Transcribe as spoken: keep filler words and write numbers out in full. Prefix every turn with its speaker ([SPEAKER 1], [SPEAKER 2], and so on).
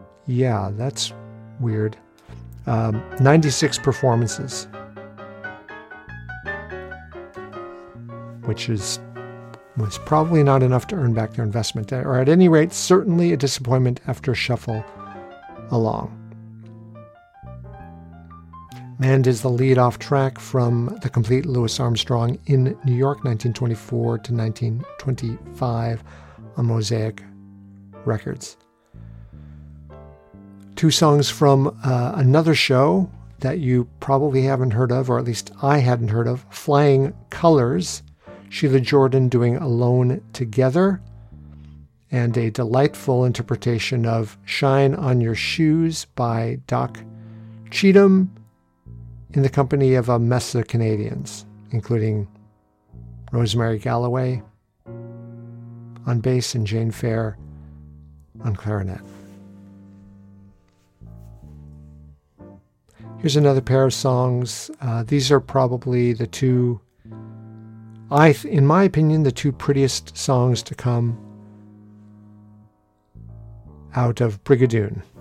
[SPEAKER 1] Yeah, that's weird. Um, ninety-six performances, which is was probably not enough to earn back their investment, or at any rate, certainly a disappointment after Shuffle Along. Manned is the lead-off track from the complete Louis Armstrong in New York, nineteen twenty-four to nineteen twenty-five on Mosaic Records. Two songs from uh, another show that you probably haven't heard of, or at least I hadn't heard of, Flying Colors, Sheila Jordan doing Alone Together, and a delightful interpretation of Shine on Your Shoes by Doc Cheatham in the company of a mess of Canadians, including Rosemary Galloway on bass and Jane Fair on clarinet. Here's another pair of songs. Uh, these are probably the two, I, in my opinion, the two prettiest songs to come out of Brigadoon.